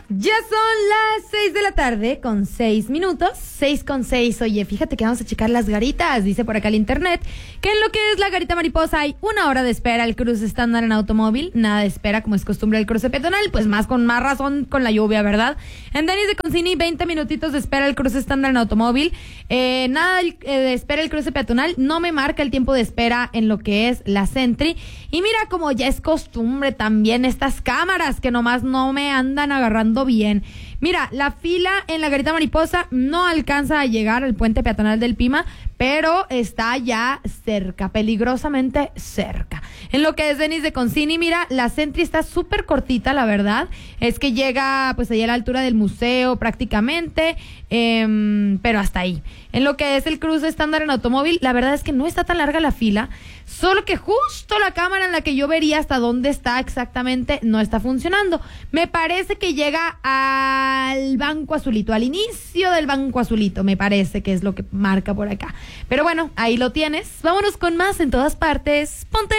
Ya son las 6 de la tarde con 6 minutos, 6:06. Oye, fíjate que vamos a checar las garitas. Dice por acá el internet que en lo que es la garita mariposa hay 1 hora de espera al cruce estándar en automóvil, nada de espera como es costumbre el cruce peatonal, pues con más razón con la lluvia, ¿verdad? En Denis de Concini, 20 minutitos de espera al cruce estándar en automóvil, nada de espera el cruce peatonal, no me marca el tiempo de espera en lo que es la Sentry. Y mira, como ya es costumbre también estas cámaras que nomás no me andan agarrando bien. Mira, la fila en la garita mariposa no alcanza a llegar al puente peatonal del Pima, pero está ya cerca, peligrosamente cerca. En lo que es Denis de Concini, mira, la Sentry está súper cortita, la verdad. Es que llega pues allá a la altura del museo prácticamente, pero hasta ahí. En lo que es el cruce estándar en automóvil, la verdad es que no está tan larga la fila, solo que justo la cámara en la que yo vería hasta dónde está exactamente no está funcionando. Me parece que llega al Banco Azulito, al inicio del Banco Azulito, me parece que es lo que marca por acá. Pero bueno, ahí lo tienes. Vámonos con más en todas partes. Ponte